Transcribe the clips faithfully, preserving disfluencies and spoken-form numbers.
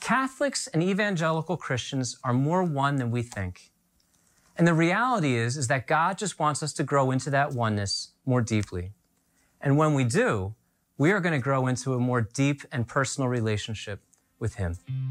Catholics and evangelical Christians are more one than we think. And the reality is, is that God just wants us to grow into that oneness more deeply. And when we do, we are going to grow into a more deep and personal relationship with Him.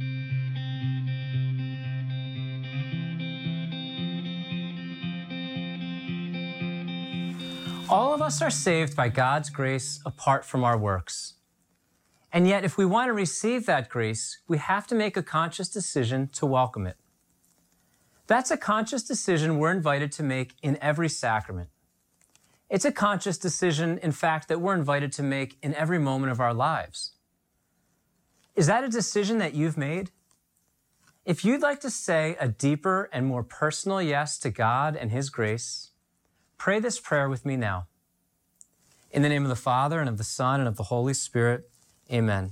All of us are saved by God's grace apart from our works. And yet, if we want to receive that grace, we have to make a conscious decision to welcome it. That's a conscious decision we're invited to make in every sacrament. It's a conscious decision, in fact, that we're invited to make in every moment of our lives. Is that a decision that you've made? If you'd like to say a deeper and more personal yes to God and His grace, pray this prayer with me now. In the name of the Father, and of the Son, and of the Holy Spirit, amen.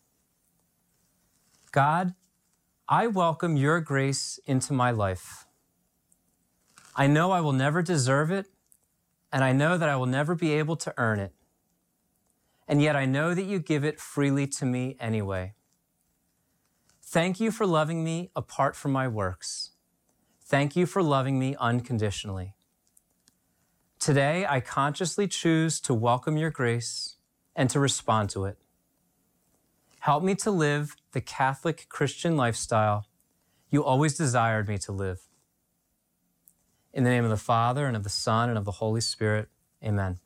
God, I welcome your grace into my life. I know I will never deserve it, and I know that I will never be able to earn it. And yet I know that you give it freely to me anyway. Thank you for loving me apart from my works. Thank you for loving me unconditionally. Today, I consciously choose to welcome your grace and to respond to it. Help me to live the Catholic Christian lifestyle you always desired me to live. In the name of the Father, and of the Son, and of the Holy Spirit, amen.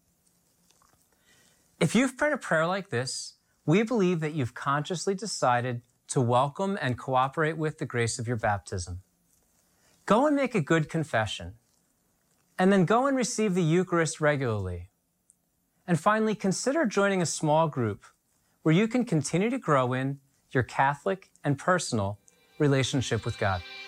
If you've prayed a prayer like this, we believe that you've consciously decided to welcome and cooperate with the grace of your baptism. Go and make a good confession, and then go and receive the Eucharist regularly. And finally, consider joining a small group where you can continue to grow in your Catholic and personal relationship with God.